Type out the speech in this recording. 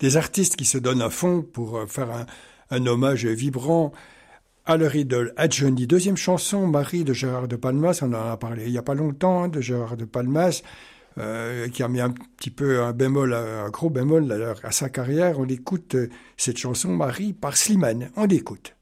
des artistes qui se donnent à fond pour faire un hommage vibrant à leur idole, à Johnny. Deuxième chanson, Marie de Gérard de Palmas, on en a parlé il n'y a pas longtemps, de Gérard de Palmas, qui a mis un petit peu un bémol, un gros bémol à sa carrière. On écoute cette chanson, Marie, par Slimane. On l'écoute.